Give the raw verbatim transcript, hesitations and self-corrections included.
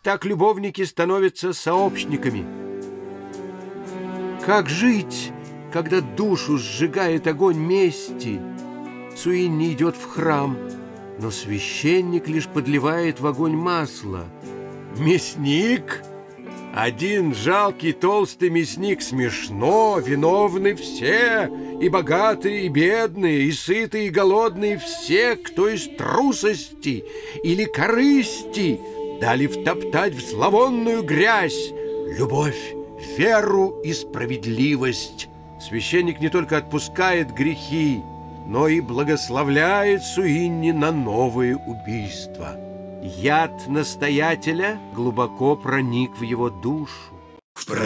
Так любовники становятся сообщниками. Как жить, когда душу сжигает огонь мести? Суинни идет в храм, но священник лишь подливает в огонь масло. Мясник? Один жалкий толстый мясник смешно, виновны все, и богатые, и бедные, и сытые, и голодные, все, кто из трусости или корысти дали втоптать в зловонную грязь любовь, веру и справедливость. Священник не только отпускает грехи, но и благословляет Суинни на новые убийства. Яд настоятеля глубоко проник в его душу.